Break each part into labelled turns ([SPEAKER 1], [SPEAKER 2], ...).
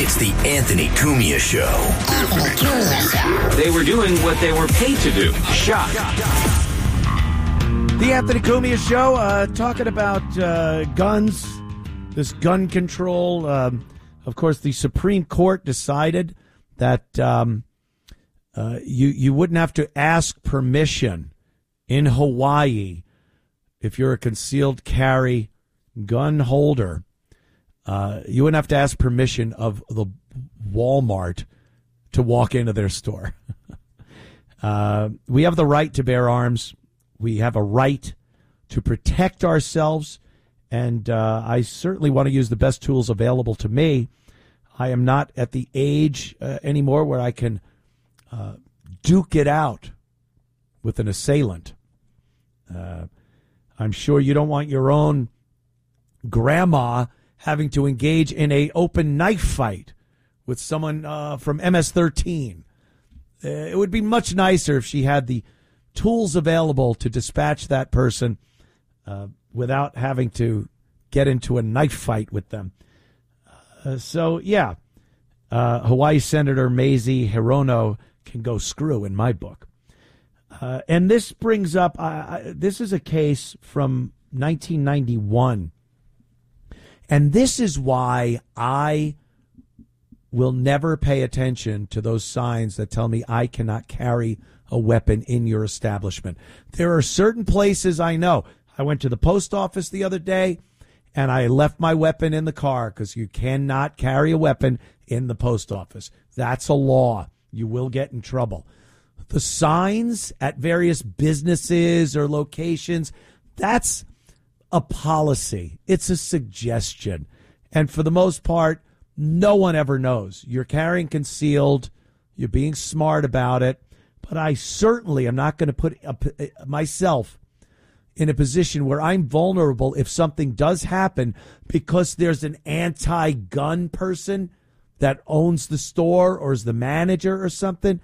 [SPEAKER 1] It's the Anthony Cumia Show. Anthony Cumia Show. They were doing what they were paid to do. Shot.
[SPEAKER 2] The Anthony Cumia Show, talking about guns, this gun control. Of course, the Supreme Court decided that you wouldn't have to ask permission in Hawaii if you're a concealed carry gun holder. You wouldn't have to ask permission of the Walmart to walk into their store. We have the right to bear arms. We have a right to protect ourselves, and I certainly want to use the best tools available to me. I am not at the age anymore where I can duke it out with an assailant. I'm sure you don't want your own grandma having to engage in a open knife fight with someone from MS-13. It would be much nicer if she had the tools available to dispatch that person without having to get into a knife fight with them. Hawaii Senator Mazie Hirono can go screw in my book. And this brings up, this is a case from 1991. And this is why I will never pay attention to those signs that tell me I cannot carry a weapon in your establishment. There are certain places I know. I went to the post office the other day, and I left my weapon in the car because you cannot carry a weapon in the post office. That's a law. You will get in trouble. The signs at various businesses or locations, that's a policy. It's a suggestion. And for the most part, no one ever knows. You're carrying concealed. You're being smart about it. But I certainly am not going to put myself in a position where I'm vulnerable if something does happen because there's an anti-gun person that owns the store or is the manager or something.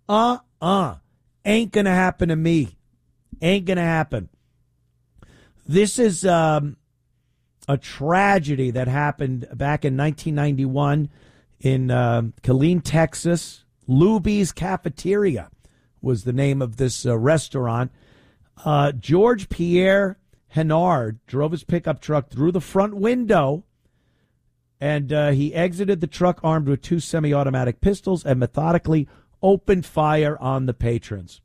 [SPEAKER 2] Ain't going to happen to me. Ain't going to happen. This is a tragedy that happened back in 1991 in Killeen, Texas. Luby's Cafeteria was the name of this restaurant. George Pierre Henard drove his pickup truck through the front window, and he exited the truck armed with 2 semi-automatic pistols and methodically opened fire on the patrons.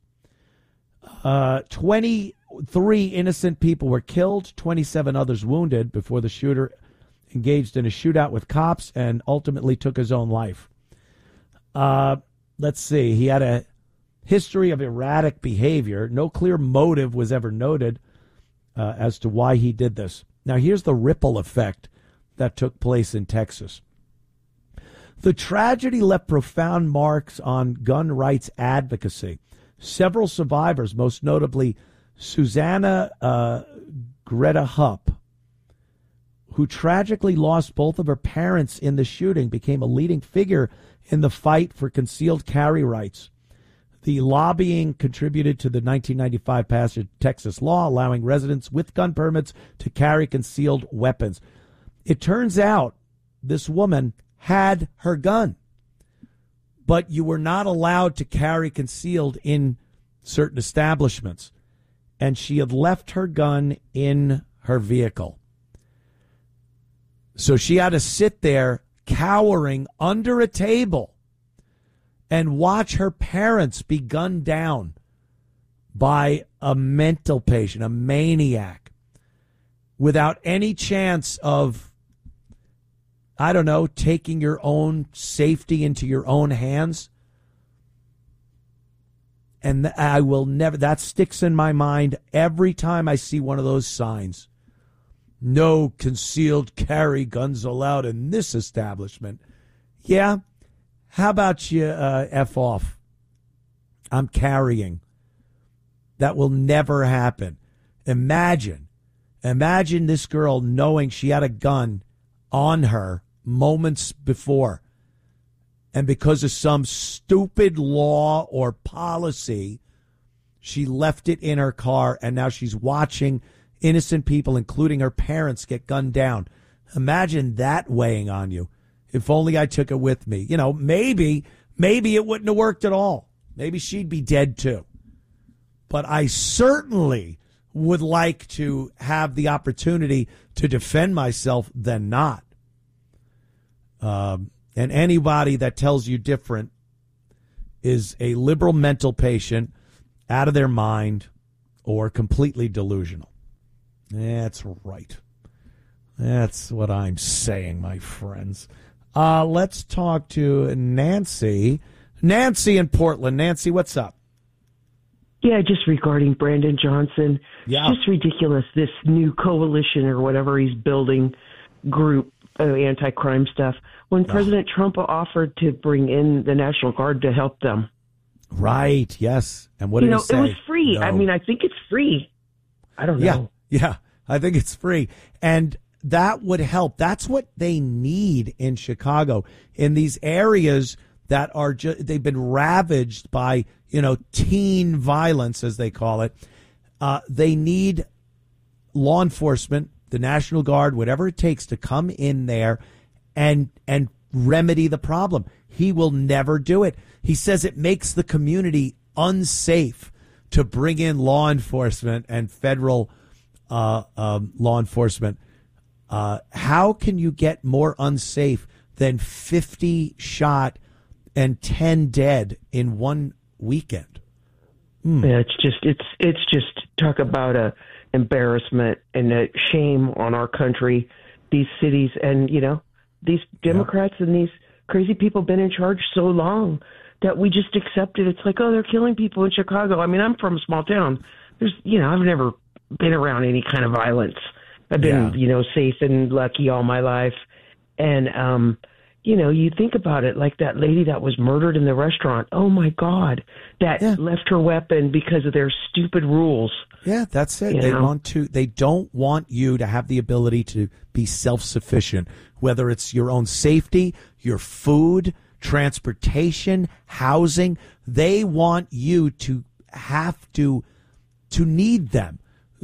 [SPEAKER 2] 23 innocent people were killed, 27 others wounded before the shooter engaged in a shootout with cops and ultimately took his own life. Let's see. He had a history of erratic behavior. No clear motive was ever noted as to why he did this. Now, here's the ripple effect that took place in Texas. The tragedy left profound marks on gun rights advocacy. Several survivors, most notably Susanna Greta Hupp, who tragically lost both of her parents in the shooting, became a leading figure in the fight for concealed carry rights. The lobbying contributed to the 1995 passage of Texas law allowing residents with gun permits to carry concealed weapons. It turns out this woman had her gun, but you were not allowed to carry concealed in certain establishments, and she had left her gun in her vehicle. So she had to sit there cowering under a table and watch her parents be gunned down by a mental patient, a maniac, without any chance of, I don't know, taking your own safety into your own hands. And I will never, that sticks in my mind every time I see one of those signs. No concealed carry guns allowed in this establishment. Yeah. How about you F off? I'm carrying. That will never happen. Imagine this girl knowing she had a gun on her moments before, and because of some stupid law or policy, she left it in her car, and now she's watching innocent people, including her parents, get gunned down. Imagine that weighing on you. If only I took it with me. You know, maybe it wouldn't have worked at all. Maybe she'd be dead too. But I certainly would like to have the opportunity to defend myself than not. And anybody that tells you different is a liberal mental patient, out of their mind, or completely delusional. That's right. That's what I'm saying, my friends. Let's talk to Nancy. Nancy in Portland. Nancy, what's up?
[SPEAKER 3] Yeah, just regarding Brandon Johnson.
[SPEAKER 2] Yeah.
[SPEAKER 3] It's just ridiculous, this new coalition or whatever he's building group, anti-crime stuff, when President Trump offered to bring in the National Guard to help them.
[SPEAKER 2] Right, yes. And what did he say?
[SPEAKER 3] It was free.
[SPEAKER 2] No.
[SPEAKER 3] I mean, I think it's free. I don't know.
[SPEAKER 2] Yeah, I think it's free. And that would help. That's what they need in Chicago, in these areas that are they've been ravaged by, teen violence, as they call it. They need law enforcement, the National Guard, whatever it takes to come in there and remedy the problem. He will never do it. He says it makes the community unsafe to bring in law enforcement and federal law enforcement. How can you get more unsafe than 50 shot and 10 dead in one weekend?
[SPEAKER 3] Yeah, it's just talk about a embarrassment and a shame on our country, these cities, and these Democrats and these crazy people been in charge so long that we just accept it. It's like, oh, they're killing people in Chicago. I mean, I'm from a small town. There's, I've never been around any kind of violence. I've been, safe and lucky all my life. And, you think about it, like that lady that was murdered in the restaurant. Oh, my God, that left her weapon because of their stupid rules.
[SPEAKER 2] Yeah, that's it. They don't want you to have the ability to be self-sufficient, whether it's your own safety, your food, transportation, housing. They want you to have to need them.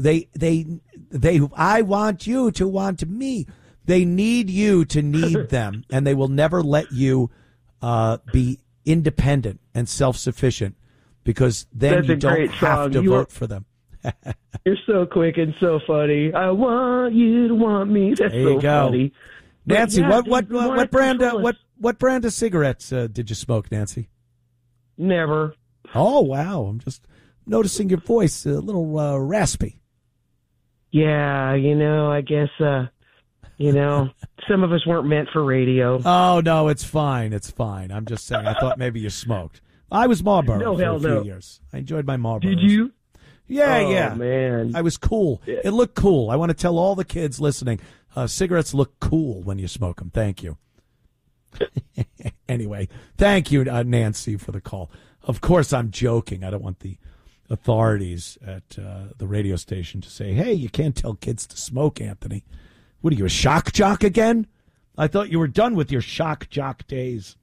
[SPEAKER 2] I want you to want me. They need you to need them, and they will never let you be independent and self-sufficient, because then you don't have to vote for them.
[SPEAKER 3] You're so quick and so funny. I want you to want me. That's
[SPEAKER 2] there you
[SPEAKER 3] so
[SPEAKER 2] go.
[SPEAKER 3] funny.
[SPEAKER 2] Nancy, what brand of cigarettes did you smoke, Nancy?
[SPEAKER 3] Never.
[SPEAKER 2] Oh, wow. I'm just noticing your voice a little raspy.
[SPEAKER 3] Yeah, I guess, some of us weren't meant for radio.
[SPEAKER 2] Oh, no, it's fine. It's fine. I'm just saying, I thought maybe you smoked. I was Marlboro for a few years. I enjoyed my Marlboros.
[SPEAKER 3] Did you?
[SPEAKER 2] Yeah.
[SPEAKER 3] Man.
[SPEAKER 2] I was cool.
[SPEAKER 3] Yeah.
[SPEAKER 2] It looked cool. I want to tell all the kids listening, cigarettes look cool when you smoke them. Thank you. Anyway, thank you, Nancy, for the call. Of course, I'm joking. I don't want the authorities at the radio station to say, hey, you can't tell kids to smoke, Anthony. What are you, a shock jock again? I thought you were done with your shock jock days.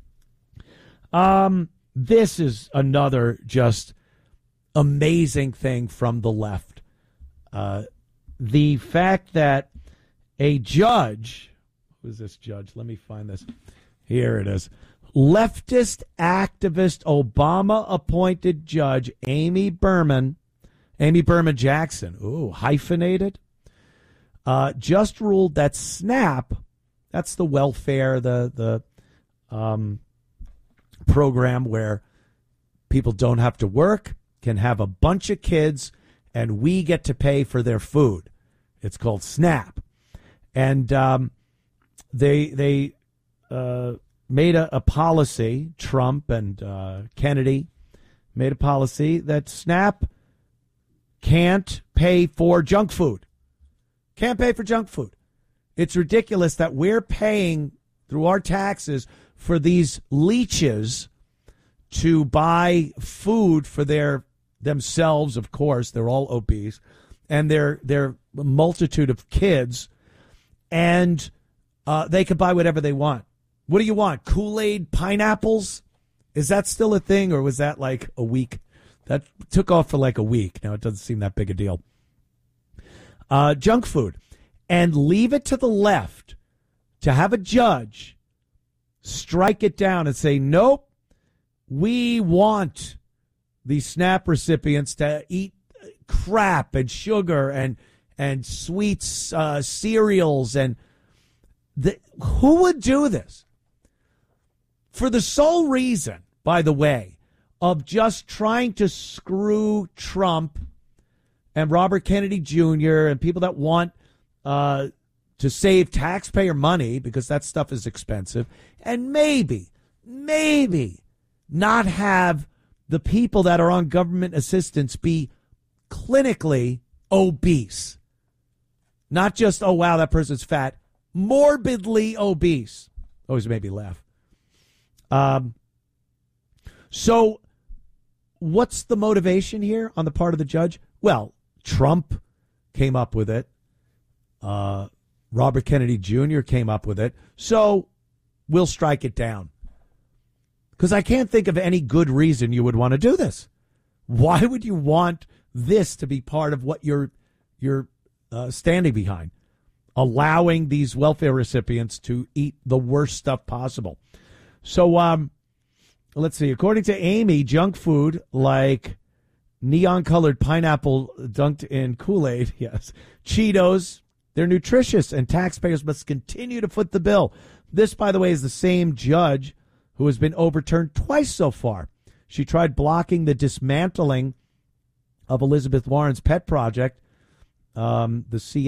[SPEAKER 2] This is another just amazing thing from the left. The fact that a judge, who's this judge? Let me find this. Here it is. Leftist activist Obama-appointed judge Amy Berman Jackson, hyphenated, just ruled that SNAP, that's the welfare, the program where people don't have to work, can have a bunch of kids, and we get to pay for their food. It's called SNAP. And they made a policy, Trump and Kennedy made a policy that SNAP can't pay for junk food. Can't pay for junk food. It's ridiculous that we're paying through our taxes for these leeches to buy food for themselves, of course. They're all obese, and their multitude of kids, and they can buy whatever they want. What do you want? Kool-Aid pineapples? Is that still a thing, or was that like a week? That took off for like a week. Now it doesn't seem that big a deal. Junk food. And leave it to the left to have a judge strike it down and say, nope, we want the SNAP recipients to eat crap and sugar and sweets, cereals, and who would do this? For the sole reason, by the way, of just trying to screw Trump and Robert Kennedy Jr. and people that want to save taxpayer money because that stuff is expensive, and maybe not have the people that are on government assistance be clinically obese. Not just, oh, wow, that person's fat, morbidly obese. Always made me laugh. So what's the motivation here on the part of the judge? Well, Trump came up with it. Robert Kennedy Jr. came up with it. So we'll strike it down. Because I can't think of any good reason you would want to do this. Why would you want this to be part of what you're standing behind? Allowing these welfare recipients to eat the worst stuff possible. So let's see. According to Amy, junk food like neon-colored pineapple dunked in Kool-Aid, yes, Cheetos, they're nutritious, and taxpayers must continue to foot the bill. This, by the way, is the same judge who has been overturned twice so far. She tried blocking the dismantling of Elizabeth Warren's pet project, the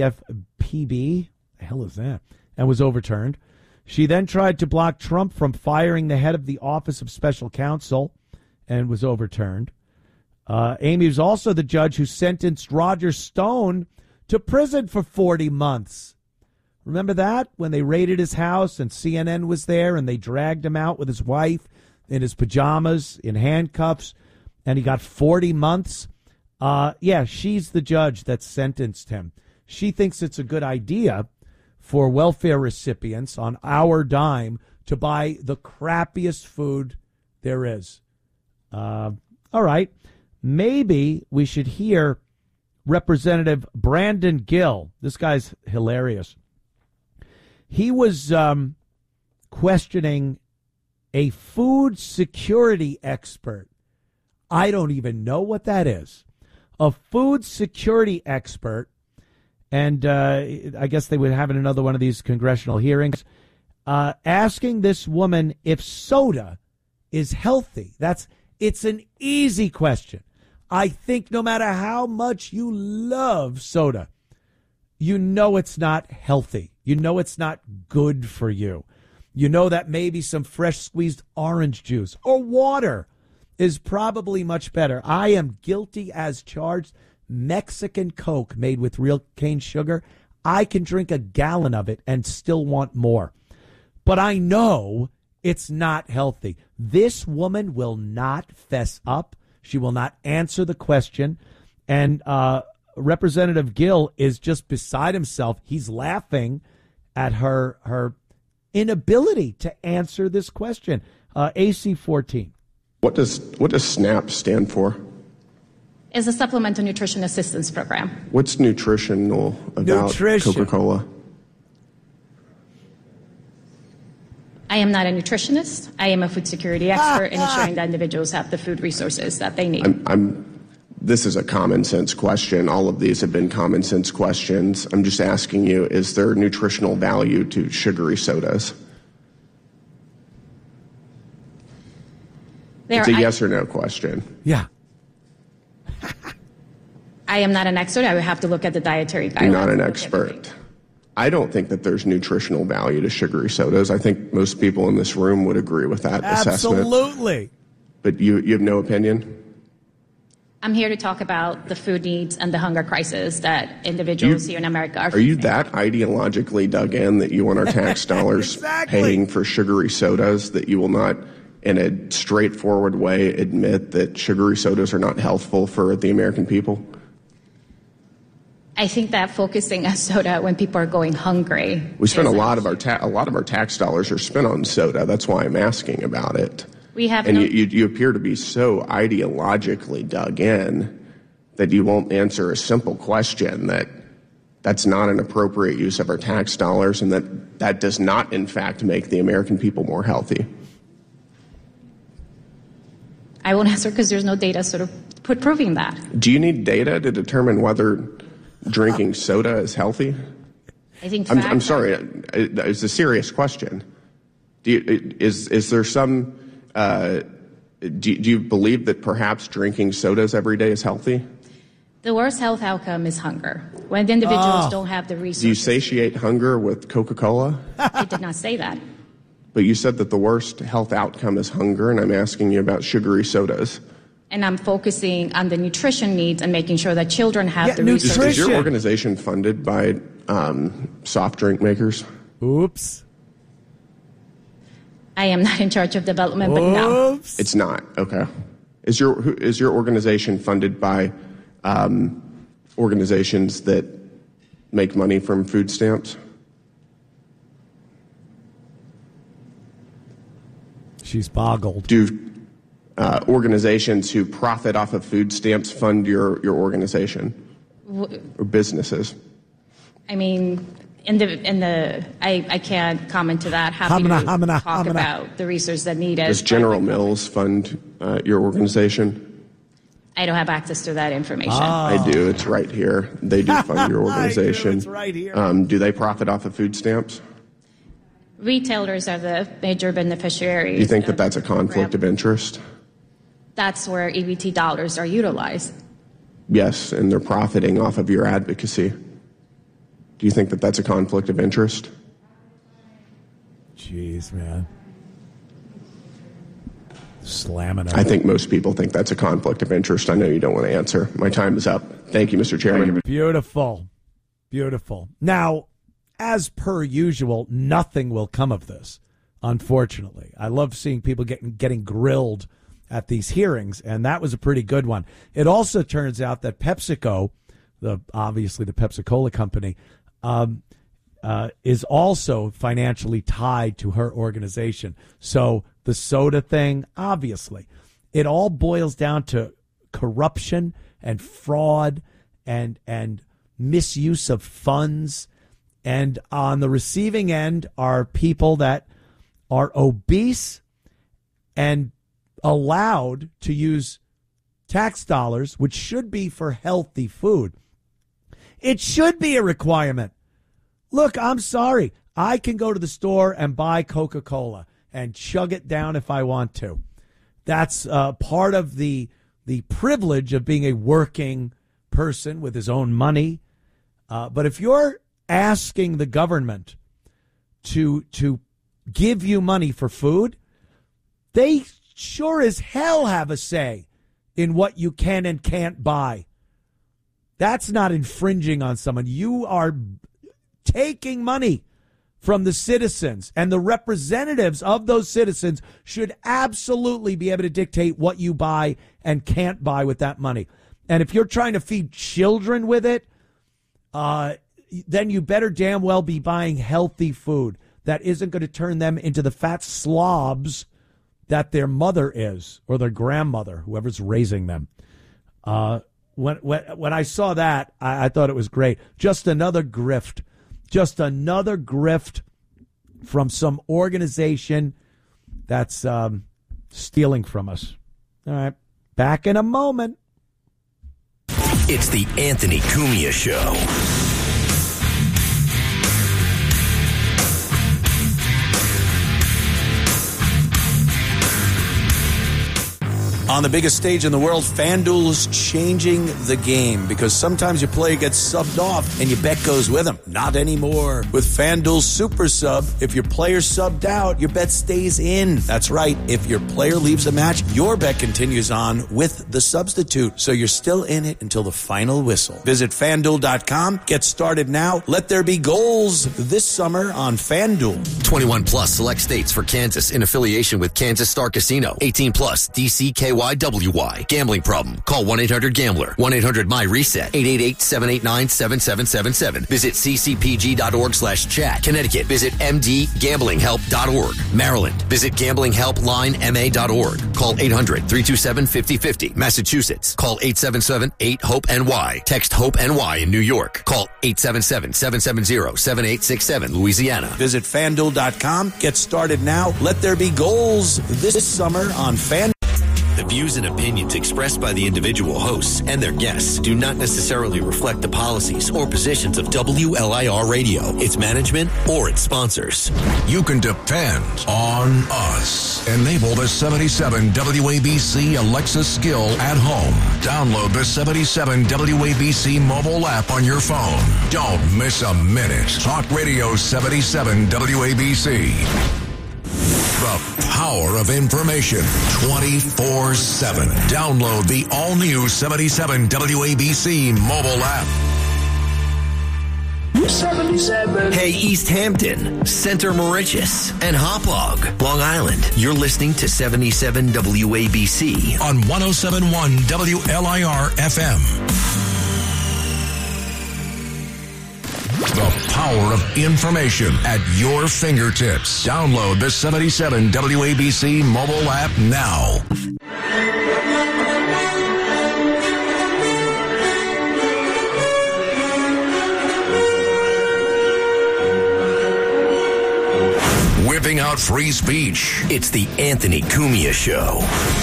[SPEAKER 2] CFPB, the hell is that, and was overturned. She then tried to block Trump from firing the head of the Office of Special Counsel and was overturned. Amy was also the judge who sentenced Roger Stone to prison for 40 months. Remember that? When they raided his house and CNN was there and they dragged him out with his wife in his pajamas, in handcuffs, and he got 40 months. Yeah, she's the judge that sentenced him. She thinks it's a good idea for welfare recipients on our dime to buy the crappiest food there is. All right. Maybe we should hear Representative Brandon Gill. This guy's hilarious. He was questioning a food security expert. I don't even know what that is. A food security expert. And I guess they would have in another one of these congressional hearings, asking this woman if soda is healthy. It's an easy question. I think no matter how much you love soda, you know it's not healthy. You know it's not good for you. You know that maybe some fresh squeezed orange juice or water is probably much better. I am guilty as charged. Mexican Coke made with real cane sugar, I can drink a gallon of it and still want more. But I know it's not healthy. This woman will not fess up. She will not answer the question. And Representative Gill is just beside himself. He's laughing at her inability to answer this question. AC 14.
[SPEAKER 4] What does SNAP stand for?
[SPEAKER 5] Is a Supplemental Nutrition Assistance Program.
[SPEAKER 4] What's nutritional about Coca-Cola?
[SPEAKER 5] I am not a nutritionist. I am a food security expert in ensuring that individuals have the food resources that they need.
[SPEAKER 4] This is a common sense question. All of these have been common sense questions. I'm just asking you, is there nutritional value to sugary sodas? It's a yes or no question.
[SPEAKER 2] Yeah.
[SPEAKER 5] I am not an expert. I would have to look at the dietary guidelines.
[SPEAKER 4] You're not an expert. I don't think that there's nutritional value to sugary sodas. I think most people in this room would agree with that assessment.
[SPEAKER 2] Absolutely.
[SPEAKER 4] But you have no opinion?
[SPEAKER 5] I'm here to talk about the food needs and the hunger crisis that individuals here in America are facing.
[SPEAKER 4] Are you that ideologically dug in that you want our tax dollars paying for sugary sodas, that you will not, in a straightforward way, admit that sugary sodas are not healthful for the American people?
[SPEAKER 5] I think that focusing on soda when people are going hungry.
[SPEAKER 4] We spend a lot of our tax dollars are spent on soda. That's why I'm asking about it. You appear to be so ideologically dug in that you won't answer a simple question that that's not an appropriate use of our tax dollars, and that does not, in fact, make the American people more healthy?
[SPEAKER 5] I won't answer because there's no data proving that.
[SPEAKER 4] Do you need data to determine whether drinking soda is healthy?
[SPEAKER 5] I think
[SPEAKER 4] I'm sorry. It's a serious question. Is there some? Do you believe that perhaps drinking sodas every day is healthy?
[SPEAKER 5] The worst health outcome is hunger. When the individuals don't have the resources.
[SPEAKER 4] Do you satiate hunger with Coca-Cola?
[SPEAKER 5] I did not say that.
[SPEAKER 4] But you said that the worst health outcome is hunger, and I'm asking you about sugary sodas.
[SPEAKER 5] And I'm focusing on the nutrition needs and making sure that children have the resources.
[SPEAKER 4] Is your organization funded by soft drink makers?
[SPEAKER 2] Oops.
[SPEAKER 5] I am not in charge of development, but no.
[SPEAKER 4] It's not. Okay. Is your organization funded by organizations that make money from food stamps?
[SPEAKER 2] She's boggled.
[SPEAKER 4] Do organizations who profit off of food stamps fund your organization or businesses?
[SPEAKER 5] I mean, I can't comment to that. Happy to talk about the research that needed.
[SPEAKER 4] Does General Mills fund your organization?
[SPEAKER 5] I don't have access to that information.
[SPEAKER 4] I do. It's right here. They do fund your organization.
[SPEAKER 2] It's right here.
[SPEAKER 4] Do they profit off of food stamps?
[SPEAKER 5] Retailers are the major beneficiaries.
[SPEAKER 4] Do you think that that's a conflict of interest?
[SPEAKER 5] That's where EBT dollars are utilized.
[SPEAKER 4] Yes, and they're profiting off of your advocacy. Do you think that that's a conflict of interest?
[SPEAKER 2] Jeez, man. Slamming it.
[SPEAKER 4] I think most people think that's a conflict of interest. I know you don't want to answer. My time is up. Thank you, Mr. Chairman.
[SPEAKER 2] Beautiful. Beautiful. Now, as per usual, nothing will come of this, unfortunately. I love seeing people getting grilled at these hearings, and that was a pretty good one. It also turns out that PepsiCo, obviously the Pepsi-Cola company, is also financially tied to her organization. So the soda thing, obviously, it all boils down to corruption and fraud and misuse of funds. And on the receiving end are people that are obese and allowed to use tax dollars, which should be for healthy food. It should be a requirement. Look, I'm sorry. I can go to the store and buy Coca-Cola and chug it down if I want to. That's part of the privilege of being a working person with his own money. But if you're asking the government to give you money for food, they sure as hell have a say in what you can and can't buy. That's not infringing on someone. You are taking money from the citizens, and the representatives of those citizens should absolutely be able to dictate what you buy and can't buy with that money. And if you're trying to feed children with it, then you better damn well be buying healthy food that isn't going to turn them into the fat slobs that their mother is, or their grandmother, whoever's raising them. When I saw that, I thought it was great. Just another grift. Just another grift from some organization that's stealing from us. All right. Back in a moment.
[SPEAKER 1] It's the Anthony Cumia Show.
[SPEAKER 6] On the biggest stage in the world, FanDuel's changing the game because sometimes your player gets subbed off and your bet goes with them. Not anymore. With FanDuel's Super Sub, if your player's subbed out, your bet stays in. That's right. If your player leaves the match, your bet continues on with the substitute. So you're still in it until the final whistle. Visit FanDuel.com. Get started now. Let there be goals this summer on FanDuel.
[SPEAKER 7] 21 plus select states for Kansas in affiliation with Kansas Star Casino. 18 plus DCKY. WYWY. Gambling problem? Call 1-800-GAMBLER. 1-800-MY-RESET. 888-789-7777. Visit ccpg.org/chat. Connecticut. Visit mdgamblinghelp.org. Maryland. Visit gamblinghelplinema.org. Call 800-327-5050. Massachusetts. Call 877-8-HOPE-NY. Text HOPE-NY in New York. Call 877-770-7867. Louisiana.
[SPEAKER 6] Visit FanDuel.com. Get started now. Let there be goals this summer on FanDuel.
[SPEAKER 7] The views and opinions expressed by the individual hosts and their guests do not necessarily reflect the policies or positions of WLIR Radio, its management, or its sponsors.
[SPEAKER 8] You can depend on us. Enable the 77 WABC Alexa skill at home. Download the 77 WABC mobile app on your phone. Don't miss a minute. Talk Radio 77 WABC. The power of information 24/7. Download the all-new 77 WABC mobile app.
[SPEAKER 7] 77. Hey, East Hampton, Center Moriches, and Hauppauge, Long Island. You're listening to 77 WABC
[SPEAKER 8] on 107.1 WLIR FM. The power of information at your fingertips. Download the 77 WABC mobile app now. Whipping out free speech.
[SPEAKER 7] It's the Anthony Cumia Show.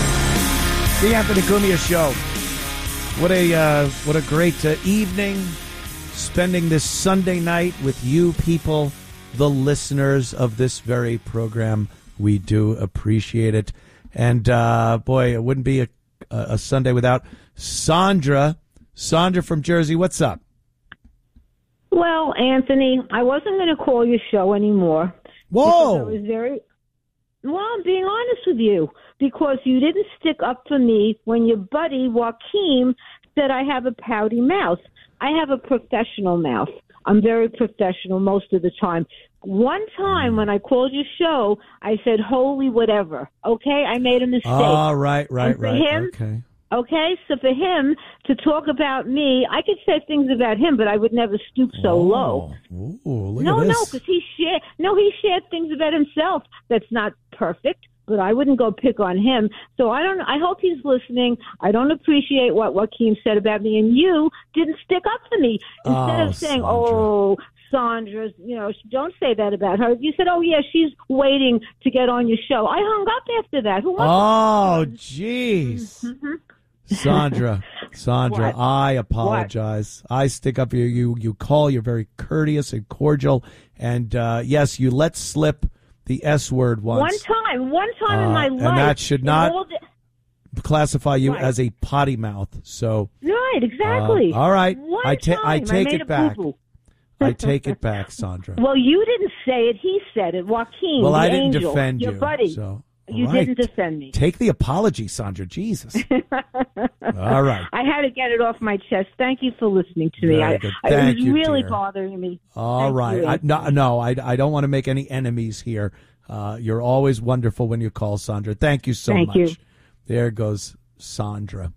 [SPEAKER 2] The Anthony Cumia Show. What a great evening. Spending this Sunday night with you people, the listeners of this very program. We do appreciate it. And, boy, it wouldn't be a Sunday without Sandra. Sandra from Jersey, what's up?
[SPEAKER 9] Well, Anthony, I wasn't going to call your show anymore.
[SPEAKER 2] Whoa!
[SPEAKER 9] I was I'm being honest with you, because you didn't stick up for me when your buddy, Joaquin, said I have a pouty mouth. I have a professional mouth. I'm very professional most of the time. One time when I called your show, I said, holy whatever. Okay? I made a mistake.
[SPEAKER 2] Oh, right.
[SPEAKER 9] Him, okay, so for him to talk about me, I could say things about him, but I would never stoop so low.
[SPEAKER 2] Ooh, look
[SPEAKER 9] no,
[SPEAKER 2] at this.
[SPEAKER 9] No, because he shared things about himself that's not perfect. But I wouldn't go pick on him. So I hope he's listening. I don't appreciate what Joaquin said about me, and you didn't stick up for me. Instead of saying, Sandra, don't say that about her. You said, oh, yeah, she's waiting to get on your show. I hung up after that. Who wants
[SPEAKER 2] jeez.
[SPEAKER 9] Mm-hmm.
[SPEAKER 2] Sandra,
[SPEAKER 9] What?
[SPEAKER 2] I apologize. What? I stick up for you. You call. You're very courteous and cordial. And, yes, you let slip the S word once.
[SPEAKER 9] One time in my life.
[SPEAKER 2] And that should not classify you as a potty mouth. So
[SPEAKER 9] right, exactly.
[SPEAKER 2] All right.
[SPEAKER 9] I
[SPEAKER 2] take it back. I take it back, Sandra.
[SPEAKER 9] Well, you didn't say it. He said it. Joaquin,
[SPEAKER 2] well,
[SPEAKER 9] the
[SPEAKER 2] I didn't
[SPEAKER 9] angel,
[SPEAKER 2] defend
[SPEAKER 9] your
[SPEAKER 2] you.
[SPEAKER 9] buddy.
[SPEAKER 2] So,
[SPEAKER 9] you didn't defend me.
[SPEAKER 2] Take the apology, Sandra. Jesus. All right.
[SPEAKER 9] I had to get it off my chest. Thank you for listening to me. It was really bothering me.
[SPEAKER 2] All right. I don't want to make any enemies here. You're always wonderful when you call, Sandra. Thank you so much.
[SPEAKER 9] You.
[SPEAKER 2] There goes Sandra.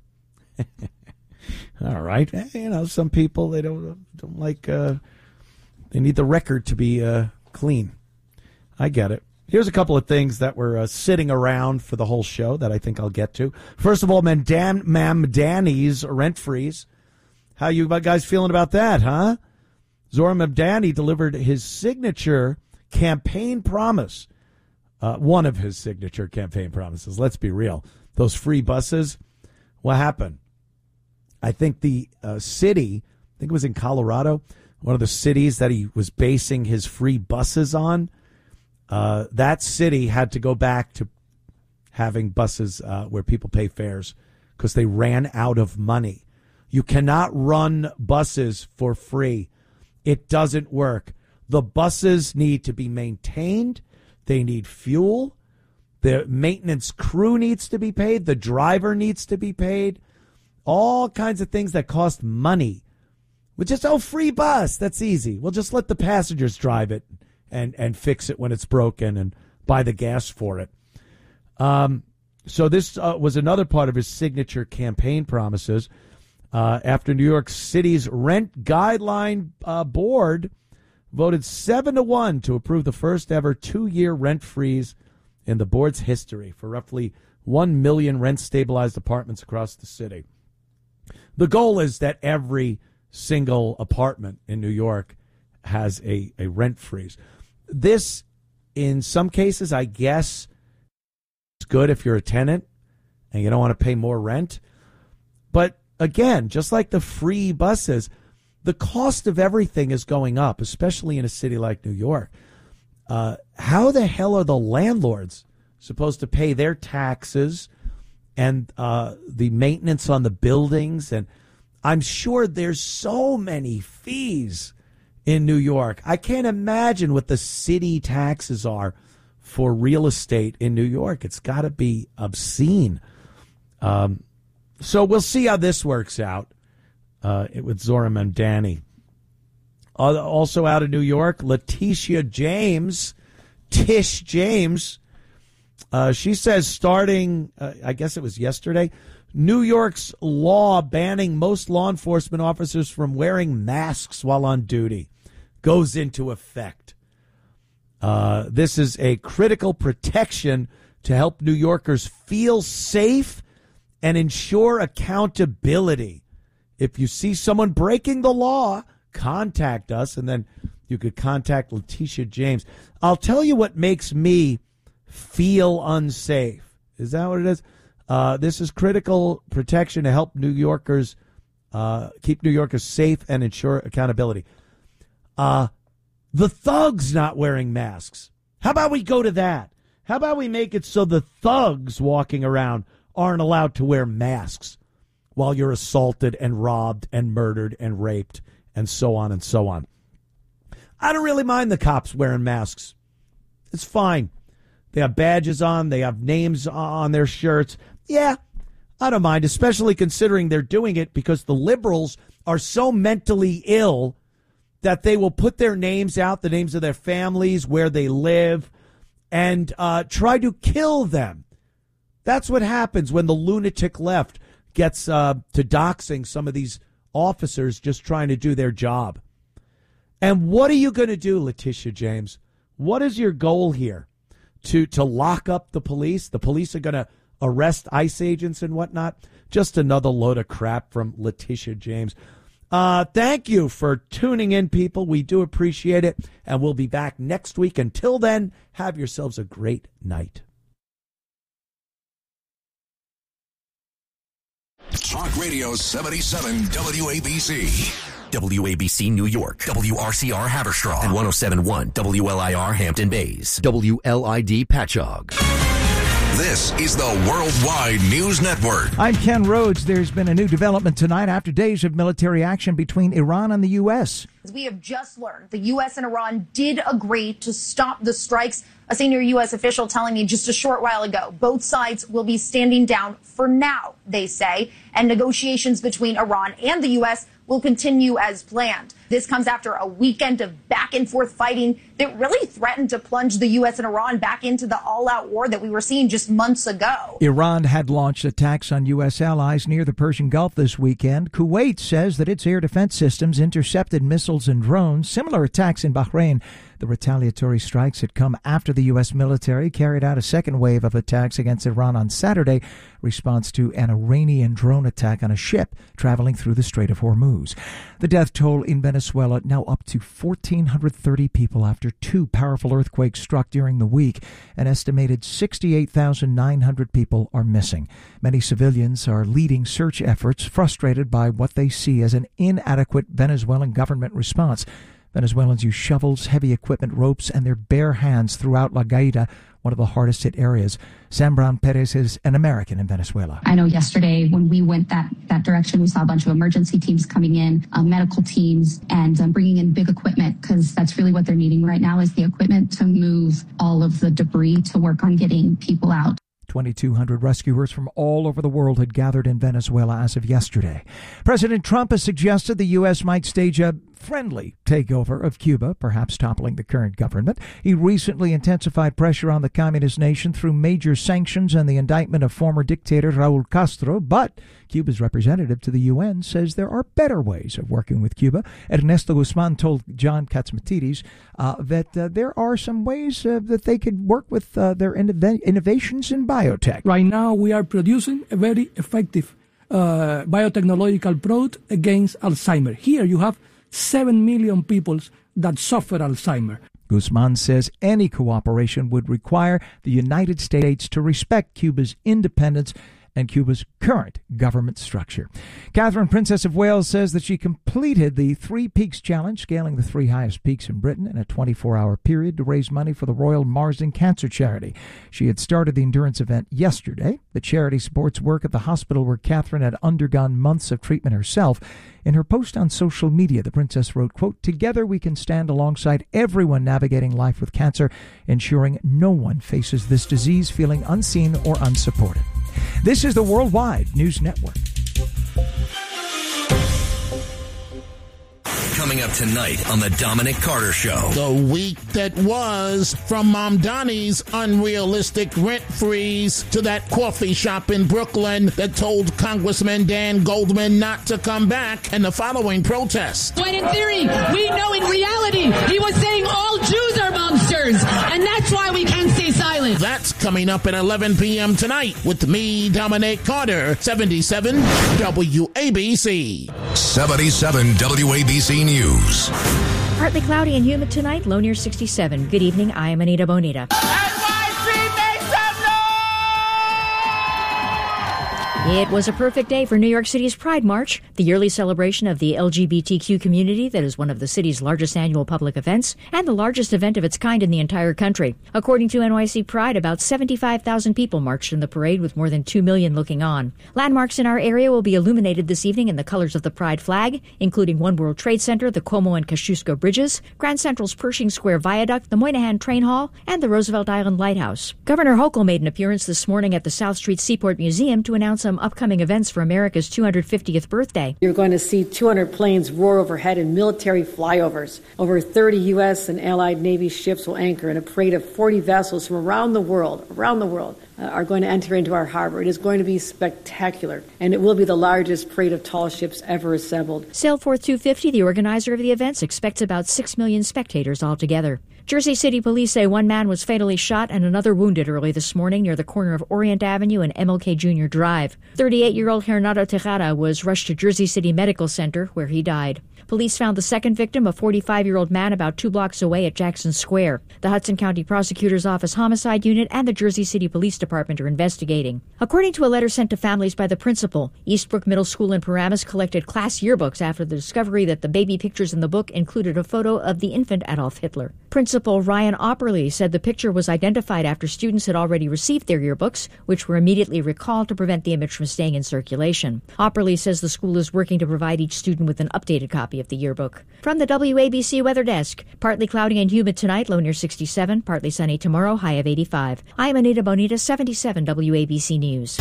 [SPEAKER 2] All right. Some people, they don't like, they need the record to be clean. I get it. Here's a couple of things that were sitting around for the whole show that I think I'll get to. First of all, Mamdani's rent freeze. How you guys feeling about that, huh? Zohran Mamdani delivered his signature campaign promise. One of his signature campaign promises. Let's be real. Those free buses, what happened? I think the city, I think it was in Colorado, one of the cities that he was basing his free buses on, that city had to go back to having buses where people pay fares because they ran out of money. You cannot run buses for free. It doesn't work. The buses need to be maintained. They need fuel. The maintenance crew needs to be paid. The driver needs to be paid. All kinds of things that cost money. We just, free bus. That's easy. We'll just let the passengers drive it and fix it when it's broken and buy the gas for it. So this was another part of his signature campaign promises. After New York City's rent guideline board voted 7-1 to approve the first ever 2-year rent freeze in the board's history for roughly 1 million rent-stabilized apartments across the city. The goal is that every single apartment in New York has a rent freeze. This, in some cases, I guess, is good if you're a tenant and you don't want to pay more rent. But again, just like the free buses, the cost of everything is going up, especially in a city like New York. How the hell are the landlords supposed to pay their taxes and the maintenance on the buildings? And I'm sure there's so many fees in New York. I can't imagine what the city taxes are for real estate in New York. It's got to be obscene. So we'll see how this works out with Zohran Mamdani. Also out of New York, Letitia James, Tish James. She says starting, I guess it was yesterday, New York's law banning most law enforcement officers from wearing masks while on duty goes into effect. This is a critical protection to help New Yorkers feel safe and ensure accountability. If you see someone breaking the law, contact us, and then you could contact Letitia James. I'll tell you what makes me feel unsafe. Is that what it is? This is critical protection to help New Yorkers keep New Yorkers safe and ensure accountability. The thugs not wearing masks. How about we go to that? How about we make it so the thugs walking around aren't allowed to wear masks while you're assaulted and robbed and murdered and raped and so on and so on. I don't really mind the cops wearing masks. It's fine. They have badges on. They have names on their shirts. Yeah, I don't mind, especially considering they're doing it because the liberals are so mentally ill that they will put their names out, the names of their families, where they live, and try to kill them. That's what happens when the lunatic left gets to doxing some of these officers just trying to do their job. And what are you going to do, Letitia James? What is your goal here? To lock up the police? The police are going to arrest ICE agents and whatnot? Just another load of crap from Letitia James. Thank you for tuning in, people. We do appreciate it. And we'll be back next week. Until then, have yourselves a great night.
[SPEAKER 8] Talk Radio 77 WABC.
[SPEAKER 7] WABC New York, WRCR Haverstraw, and 107.1 WLIR Hampton Bays, WLID Patchogue.
[SPEAKER 8] This is the Worldwide News Network.
[SPEAKER 10] I'm Ken Rhodes. There's been a new development tonight after days of military action between Iran and the U.S.
[SPEAKER 11] As we have just learned, the U.S. and Iran did agree to stop the strikes. A senior U.S. official telling me just a short while ago, both sides will be standing down for now, they say, and negotiations between Iran and the U.S. will continue as planned. This comes after a weekend of back-and-forth fighting that really threatened to plunge the U.S. and Iran back into the all-out war that we were seeing just months ago.
[SPEAKER 10] Iran had launched attacks on U.S. allies near the Persian Gulf this weekend. Kuwait says that its air defense systems intercepted missiles and drones. Similar attacks in Bahrain. The retaliatory strikes had come after the U.S. military carried out a second wave of attacks against Iran on Saturday, response to an Iranian drone attack on a ship traveling through the Strait of Hormuz. The death toll in Venezuela now up to 1,430 people after two powerful earthquakes struck during the week. An estimated 68,900 people are missing. Many civilians are leading search efforts, frustrated by what they see as an inadequate Venezuelan government response. Venezuelans use shovels, heavy equipment, ropes, and their bare hands throughout La Gaida, one of the hardest hit areas. Sam Brown Perez is an American in Venezuela.
[SPEAKER 12] I know yesterday when we went that direction, we saw a bunch of emergency teams coming in, medical teams, and bringing in big equipment, because that's really what they're needing right now is the equipment to move all of the debris to work on getting people out.
[SPEAKER 10] 2,200 rescuers from all over the world had gathered in Venezuela as of yesterday. President Trump has suggested the U.S. might stage a friendly takeover of Cuba, perhaps toppling the current government. He recently intensified pressure on the communist nation through major sanctions and the indictment of former dictator Raul Castro, but Cuba's representative to the UN says there are better ways of working with Cuba. Ernesto Guzman told John Katzmatidis that there are some ways that they could work with their innovations in biotech.
[SPEAKER 13] Right now, we are producing a very effective biotechnological product against Alzheimer. Here you have 7 million people that suffer Alzheimer.
[SPEAKER 10] Guzman says any cooperation would require the United States to respect Cuba's independence and Cuba's current government structure. Catherine, Princess of Wales, says that she completed the Three Peaks Challenge, scaling the 3 highest peaks in Britain in a 24-hour period to raise money for the Royal Marsden Cancer Charity. She had started the endurance event yesterday. The charity supports work at the hospital where Catherine had undergone months of treatment herself. In her post on social media, the princess wrote, quote, "Together we can stand alongside everyone navigating life with cancer, ensuring no one faces this disease feeling unseen or unsupported." This is the Worldwide News Network.
[SPEAKER 7] Coming up tonight on the Dominic Carter Show.
[SPEAKER 14] The week that was, from Mom Donnie's unrealistic rent freeze to that coffee shop in Brooklyn that told Congressman Dan Goldman not to come back, and the following protest.
[SPEAKER 15] When in theory, we know in reality, he was saying all Jews are monsters, and that's why we can't stay silent.
[SPEAKER 14] That's coming up at 11 p.m. tonight with me, Dominic Carter, 77 WABC.
[SPEAKER 8] 77 WABC News.
[SPEAKER 16] Partly cloudy and humid tonight, low near 67. Good evening, I am Anita Bonita. It was a perfect day for New York City's Pride March, the yearly celebration of the LGBTQ community that is one of the city's largest annual public events and the largest event of its kind in the entire country. According to NYC Pride, about 75,000 people marched in the parade with more than 2 million looking on. Landmarks in our area will be illuminated this evening in the colors of the Pride flag, including One World Trade Center, the Como and Kosciuszko bridges, Grand Central's Pershing Square Viaduct, the Moynihan Train Hall, and the Roosevelt Island Lighthouse. Governor Hochul made an appearance this morning at the South Street Seaport Museum to announce some upcoming events for America's 250th birthday.
[SPEAKER 17] You're going to see 200 planes roar overhead in military flyovers. Over 30 U.S. and Allied Navy ships will anchor, and a parade of 40 vessels from around the world, are going to enter into our harbor. It is going to be spectacular, and it will be the largest parade of tall ships ever assembled.
[SPEAKER 16] Sailforth 250, the organizer of the events, expects about 6 million spectators altogether. Jersey City police say one man was fatally shot and another wounded early this morning near the corner of Orient Avenue and MLK Jr. Drive. 38-year-old Hernando Tejada was rushed to Jersey City Medical Center, where he died. Police found the second victim, a 45-year-old man, about 2 blocks away at Jackson Square. The Hudson County Prosecutor's Office Homicide Unit and the Jersey City Police Department are investigating. According to a letter sent to families by the principal, Eastbrook Middle School in Paramus collected class yearbooks after the discovery that the baby pictures in the book included a photo of the infant Adolf Hitler. Principal Ryan Opperly said the picture was identified after students had already received their yearbooks, which were immediately recalled to prevent the image from staying in circulation. Opperly says the school is working to provide each student with an updated copy of the yearbook. From the WABC Weather Desk, partly cloudy and humid tonight, low near 67, partly sunny tomorrow, high of 85. I'm Anita Bonita, 77 WABC News.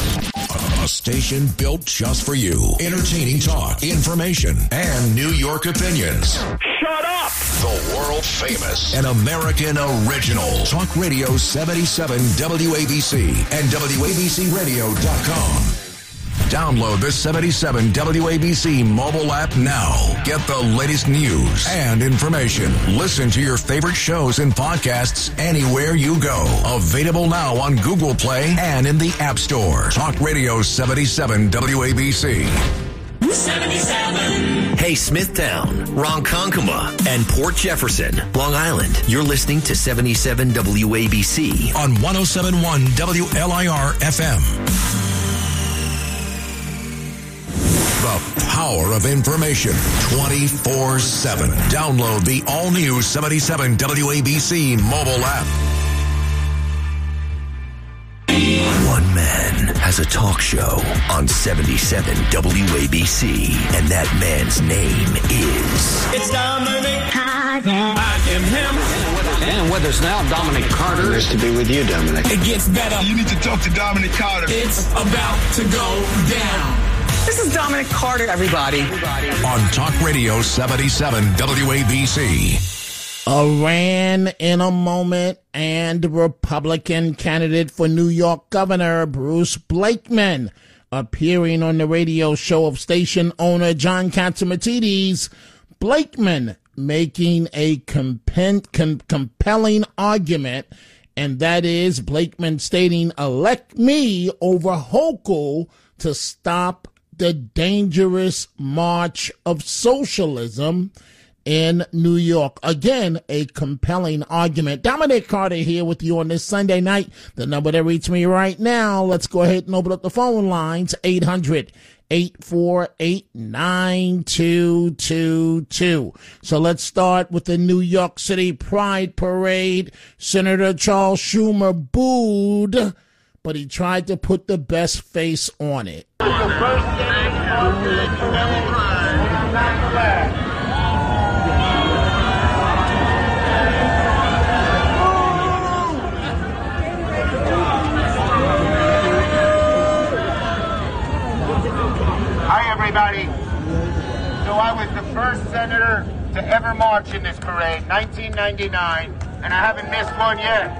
[SPEAKER 8] A station built just for you. Entertaining talk, information, and New York opinions.
[SPEAKER 14] Shut up!
[SPEAKER 8] The world famous and American original. Talk Radio 77 WABC and WABCRadio.com. Download the 77 WABC mobile app now. Get the latest news and information. Listen to your favorite shows and podcasts anywhere you go. Available now on Google Play and in the App Store. Talk Radio 77 WABC.
[SPEAKER 7] 77. Hey, Smithtown, Ronkonkoma, and Port Jefferson, Long Island. You're listening to 77 WABC
[SPEAKER 8] on 107.1 WLIR FM. The power of information 24/7. Download the all-new 77 WABC mobile app.
[SPEAKER 7] One man has a talk show on 77 WABC, and that man's name is...
[SPEAKER 18] It's Dominic Carter. I am him.
[SPEAKER 19] And with us now, Dominic Carter.
[SPEAKER 20] Nice to be with you, Dominic.
[SPEAKER 18] It gets better.
[SPEAKER 21] You need to talk to Dominic Carter.
[SPEAKER 18] It's about to go down.
[SPEAKER 20] This is Dominic Carter, everybody.
[SPEAKER 8] On Talk Radio 77 WABC.
[SPEAKER 14] Iran in a moment, and Republican candidate for New York governor Bruce Blakeman appearing on the radio show of station owner John Catsimatidis. Blakeman making a compelling argument, and that is Blakeman stating, elect me over Hochul to stop the dangerous march of socialism in New York. Again, a compelling argument. Dominic Carter here with you on this Sunday night. The number to reach me right now, let's go ahead and open up the phone lines, 800-848-9222. So let's start with the New York City Pride Parade. Senator Charles Schumer booed, but he tried to put the best face on it.
[SPEAKER 21] Everybody. So I was the first senator to ever march in this parade, 1999, and I haven't missed one yet.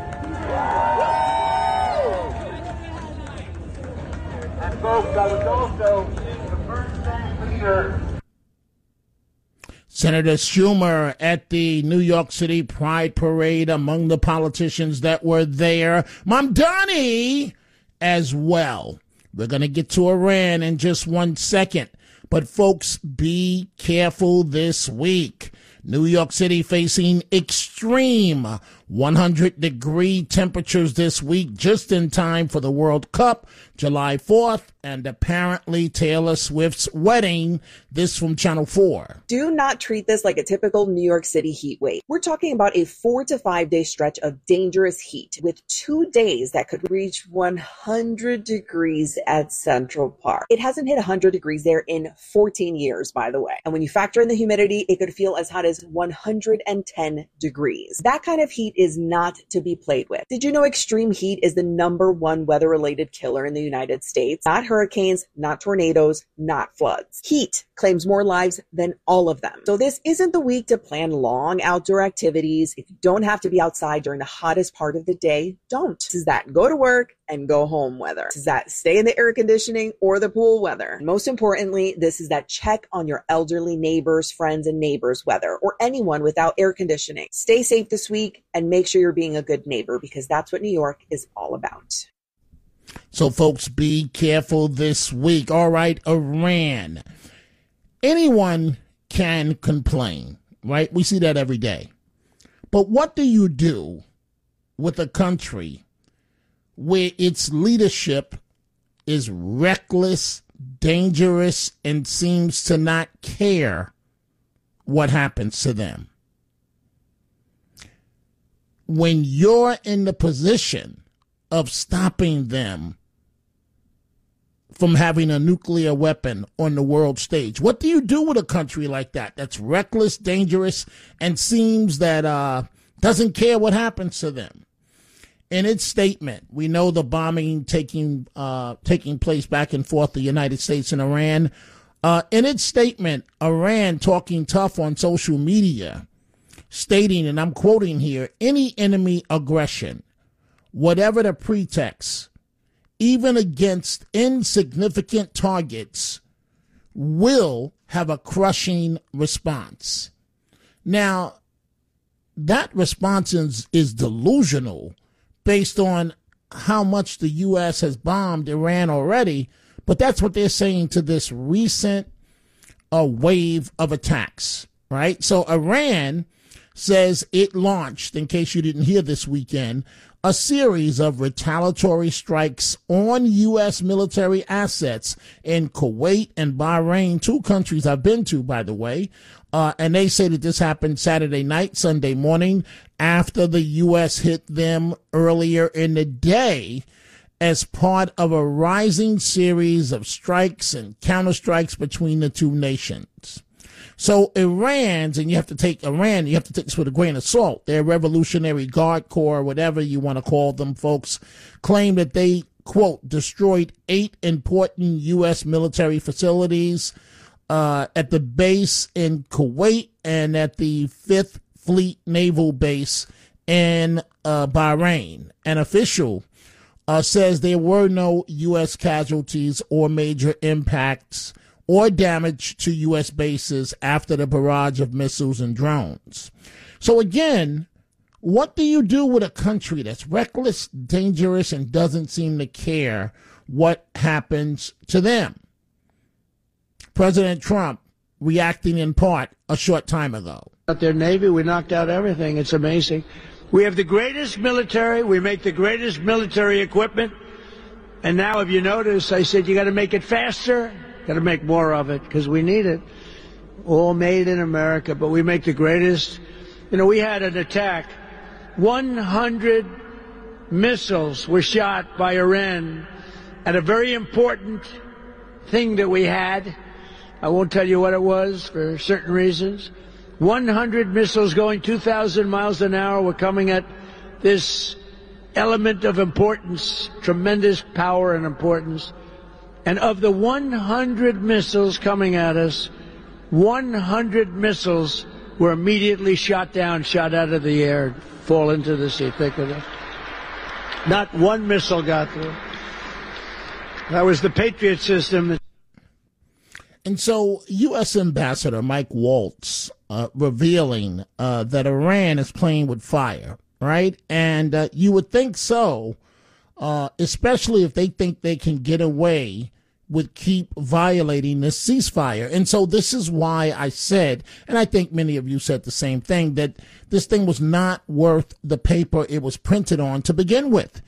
[SPEAKER 21] And folks, I was also the first Senate leader.
[SPEAKER 14] Senator Schumer at the New York City Pride Parade among the politicians that were there. Mamdani as well. We're going to get to Iran in just 1 second. But folks, be careful this week. New York City facing extreme 100-degree temperatures this week, just in time for the World Cup, July 4th, and apparently Taylor Swift's wedding. This from Channel 4.
[SPEAKER 22] Do not treat this like a typical New York City heat wave. We're talking about a 4 to 5 day stretch of dangerous heat with 2 days that could reach 100 degrees at Central Park. It hasn't hit 100 degrees there in 14 years, by the way. And when you factor in the humidity, it could feel as hot as 110 degrees. That kind of heat is not to be played with. Did you know extreme heat is the #1 weather-related killer in the United States? Not hurricanes, not tornadoes, not floods. Heat claims more lives than all of them. So this isn't the week to plan long outdoor activities. If you don't have to be outside during the hottest part of the day, don't. This is that go to work and go home weather. This is that stay in the air conditioning or the pool weather. And most importantly, this is that check on your elderly neighbors, friends, and neighbors weather, or anyone without air conditioning. Stay safe this week and make sure you're being a good neighbor, because that's what New York is all about.
[SPEAKER 14] So folks, be careful this week. All right, Iran. Anyone can complain, right? We see that every day. But what do you do with a country where its leadership is reckless, dangerous, and seems to not care what happens to them? When you're in the position of stopping them from having a nuclear weapon on the world stage, what do you do with a country like that that's reckless, dangerous, and seems that doesn't care what happens to them? In its statement, we know the bombing taking place back and forth, the United States and Iran. In its statement, Iran talking tough on social media, stating, and I'm quoting here, any enemy aggression, whatever the pretext, even against insignificant targets, will have a crushing response. Now, that response is delusional based on how much the U.S. has bombed Iran already, but that's what they're saying to this recent wave of attacks, right? So Iran says it launched, in case you didn't hear this weekend, a series of retaliatory strikes on U.S. military assets in Kuwait and Bahrain, 2 countries I've been to, by the way. And they say that this happened Saturday night, Sunday morning, after the U.S. hit them earlier in the day as part of a rising series of strikes and counterstrikes between the two nations. So Iran's, and you have to take this with a grain of salt. Their Revolutionary Guard Corps, whatever you want to call them, folks, claim that they quote, destroyed 8 important U.S. military facilities at the base in Kuwait and at the 5th Fleet Naval Base in Bahrain. An official says there were no U.S. casualties or major impacts or damage to U.S. bases after the barrage of missiles and drones. So again, what do you do with a country that's reckless, dangerous, and doesn't seem to care what happens to them? President Trump reacting in part a short time ago.
[SPEAKER 3] Their Navy, we knocked out everything. It's amazing. We have the greatest military. We make the greatest military equipment. And now, if you notice, I said you got to make it faster, got to make more of it because we need it. All made in America, but we make the greatest. You know, we had an attack. 100 missiles were shot by Iran at a very important thing that we had. I won't tell you what it was for certain reasons. 100 missiles going 2,000 miles an hour were coming at this element of importance, tremendous power and importance. And of the 100 missiles coming at us, 100 missiles were immediately shot down, shot out of the air, fall into the sea. Think of it. Not one missile got through. That was the Patriot system.
[SPEAKER 14] And so U.S. Ambassador Mike Waltz revealing that Iran is playing with fire, right? And you would think so, especially if they think they can get away with keep violating this ceasefire. And so this is why I said, and I think many of you said the same thing, that this thing was not worth the paper it was printed on to begin with.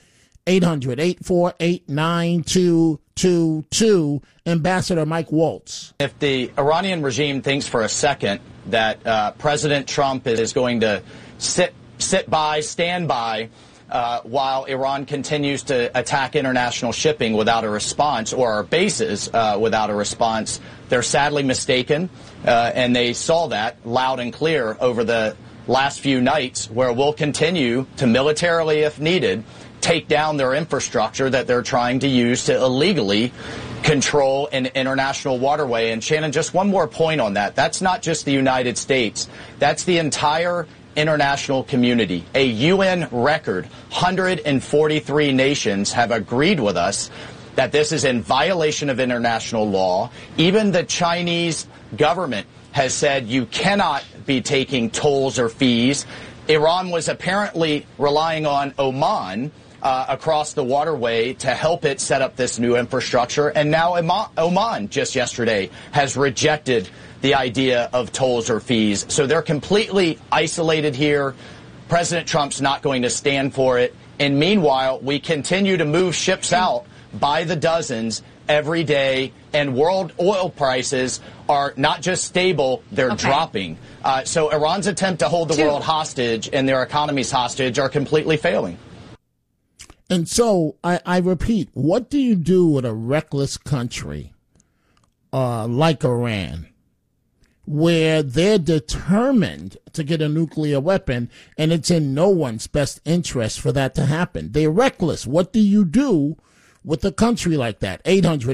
[SPEAKER 14] 800-848-9222. Ambassador Mike Waltz.
[SPEAKER 5] If the Iranian regime thinks for a second that President Trump is going to stand by, while Iran continues to attack international shipping without a response, or our bases without a response, they're sadly mistaken. And they saw that loud and clear over the last few nights, where we'll continue to militarily, if needed, take down their infrastructure that they're trying to use to illegally control an international waterway. And Shannon, just one more point on that. That's not just the United States. That's the entire international community. A UN record, 143 nations have agreed with us that this is in violation of international law. Even the Chinese government has said you cannot be taking tolls or fees. Iran was apparently relying on Oman across the waterway to help it set up this new infrastructure. And now Oman, just yesterday, has rejected the idea of tolls or fees. So they're completely isolated here. President Trump's not going to stand for it. And meanwhile, we continue to move ships out by the dozens every day. And world oil prices are not just stable, they're dropping. So Iran's attempt to hold the world hostage and their economies hostage are completely failing.
[SPEAKER 14] And so I repeat, what do you do with a reckless country like Iran, where they're determined to get a nuclear weapon, and it's in no one's best interest for that to happen? They're reckless. What do you do with a country like that?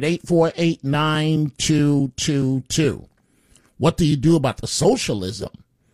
[SPEAKER 14] 800-848-9222. What do you do about the socialism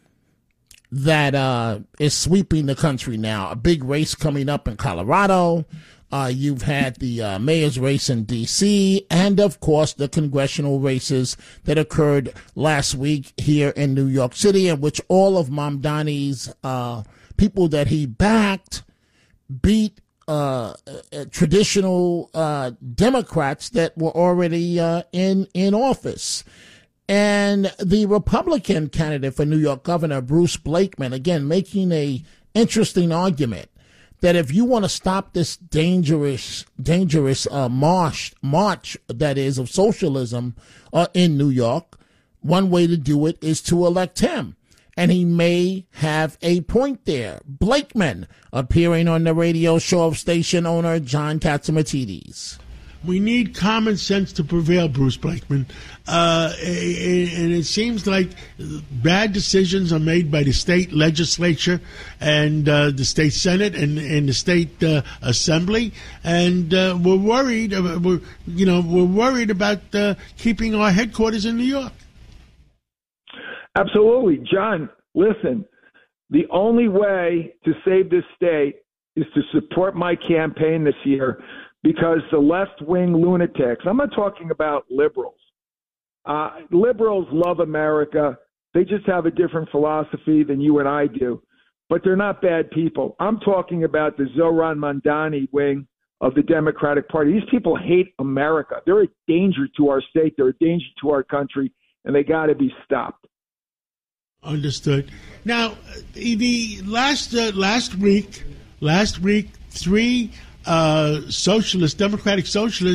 [SPEAKER 14] that is sweeping the country now? A big race coming up in Colorado. You've had the mayor's race in D.C. and, of course, the congressional races that occurred last week here in New York City, in which all of Mamdani's people that he backed beat traditional Democrats that were already in office. And the Republican candidate for New York Governor, Bruce Blakeman, again, making a interesting argument that if you want to stop this dangerous march that is of socialism in New York, one way to do it is to elect him. And he may have a point there. Blakeman appearing on the radio show of station owner John Catsimatidis.
[SPEAKER 3] We need common sense to prevail, Bruce Blakeman. And it seems like bad decisions are made by the state legislature and the state senate and the state assembly, and we're worried. We're worried about keeping our headquarters in New York.
[SPEAKER 1] Absolutely, John. Listen, the only way to save this state is to support my campaign this year. Because the left-wing lunatics, I'm not talking about liberals. Liberals love America. They just have a different philosophy than you and I do. But they're not bad people. I'm talking about the Zohran Mamdani wing of the Democratic Party. These people hate America. They're a danger to our state. They're a danger to our country, and they got to be stopped.
[SPEAKER 3] Understood. Now, the last week, 3 Democratic socialists